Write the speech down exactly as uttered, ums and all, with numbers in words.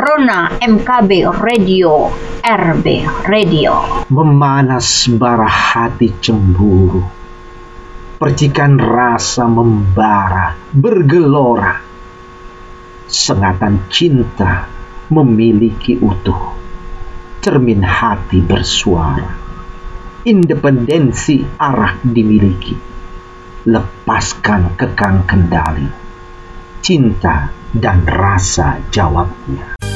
Rona M K B Radio, R B Radio. Memanas bara hati cemburu, percikan rasa membara bergelora. Sengatan cinta memiliki utuh, cermin hati bersuara. Independensi arah dimiliki, lepaskan kekang kendali. Cinta dan rasa jawabnya.